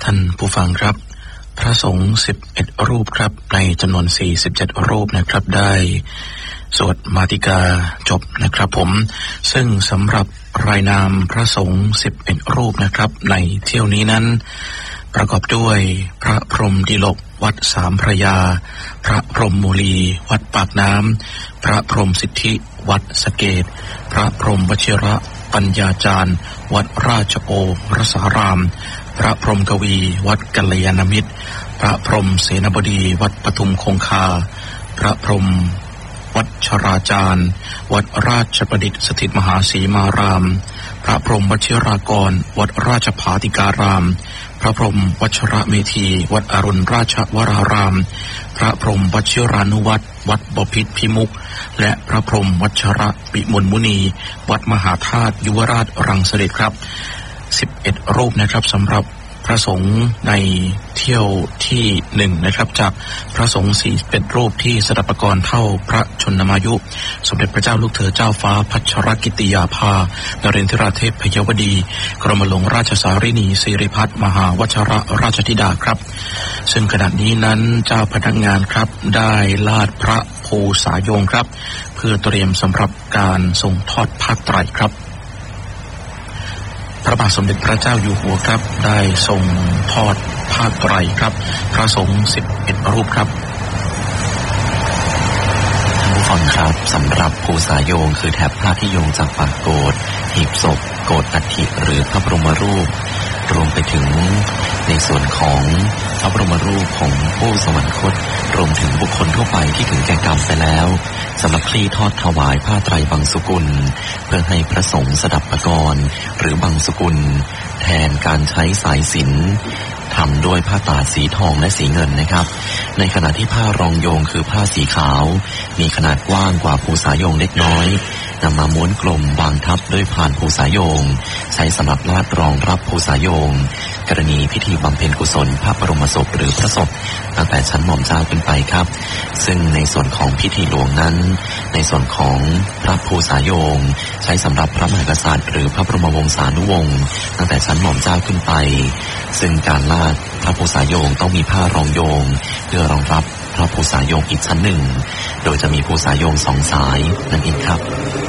ท่านผู้ฟังครับพระสงฆ์11รูปครับในจำนวน47รูปนะครับได้สวดมาติกาจบนะครับผมซึ่งสำหรับรายนามพระสงฆ์11รูปนะครับในเที่ยวนี้นั้นประกอบด้วยพระพรหมดิลกวัดสามพระยาพระพรหมมูลีวัดปากน้ำพระพรหมสิทธิวัดสะเกษพระพรหมวชิระปัญญาจารย์วัดราชโอรสารามพระพรหมกวีวัดกัลยาณมิตรพระพรหมเสนาบดีวัดปทุมคงคาพระพรหมวัดชราจารย์วัดราชประดิษฐ์สถิตมหาสีมารามพระพรหมวชิรากรวัดราชภาติการามพระพรหมวัชระเมธีวัดอรุณราชวรารามพระพรหมวชิรานุวัตรวัดบพิตรพิมุขและพระพรหมวัชระปิมลมุนีวัดมหาธาตุยุวราชรังสฤษครับ11รูปนะครับสำหรับพระสงฆ์ในเที่ยวที่1นะครับจากพระสงฆ์41รูปที่สดับปกรณ์เท่าพระชนมายุสมเด็จพระเจ้าลูกเธอเจ้าฟ้าพัชรกิติยาภานเรนทราเทพพยวดีกรมหลวงราชสารินีสิริพัฒน์มหาวชรราชธิดาครับซึ่งขณะนี้นั้นเจ้าพนักงานครับได้ลาดพระภูษายงครับเพื่อเตรียมสำหรับการส่งทอดผ้าไตรครับพระบาทสมเด็จพระเจ้าอยู่หัวครับได้ทรงทอดผ้าไตรครับพระสงฆ์11รูปครับท่านผู้ฟังครับสำหรับภูษาโยงคือแถบผ้าที่โยงจากปากโกฐหีบศพโกฐอัฐิหรือพระบรมรูปรวมไปถึงในส่วนของพระบรมรูปของผู้สวรรคตรวมถึงบุคคลทั่วไปที่ถึงแก่กรรมไปแล้วสำหรับคลี่ทอดถวายผ้าไตรบังสุกุลเพื่อให้พระสงฆ์สดับปกรณ์หรือบังสุกุลแทนการใช้สายสิญจน์ทำด้วยผ้าตาดสีทองและสีเงินนะครับในขณะที่ผ้ารองโยงคือผ้าสีขาวมีขนาดกว้างกว่าภูษาโยงเล็กน้อยนำมาม้วนกลมวางทับด้วยพานภูษาโยงใช้สำหรับลาดรองรับภูษาโยงกรณีพิธีบำเพ็ญกุศลพระบรมศพหรือพระศพตั้งแต่ชั้นหม่อมเจ้าขึ้นไปครับซึ่งในส่วนของพิธีหลวงนั้นในส่วนของพระภูษาโยงใช้สำหรับพระมหากษัตริย์หรือพระบรมวงศานุวงศ์ตั้งแต่ชั้นหม่อมเจ้าขึ้นไปซึ่งการลาดพระภูษาโยงต้องมีผ้ารองโยงเพื่อรองรับพระภูษาโยงอีกชั้นหนึ่งโดยจะมีภูษาโยง2 สายนั่นเองครับ